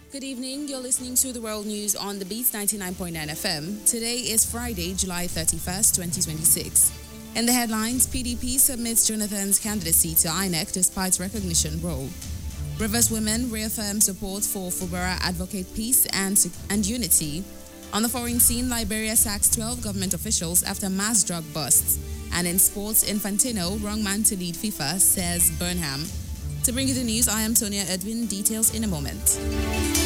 Good evening. You're listening to the World News on the Beats 99.9 FM. Today is Friday, July 31st, 2026. In the headlines, PDP submits Jonathan's candidacy to INEC despite recognition role. Rivers women reaffirm support for Fubara advocate peace and unity. On the foreign scene, Liberia sacks 12 government officials after mass drug busts. And in sports, Infantino, wrong man to lead FIFA, says Burnham. To bring you the news, I am Tonia Edwin. Details in a moment.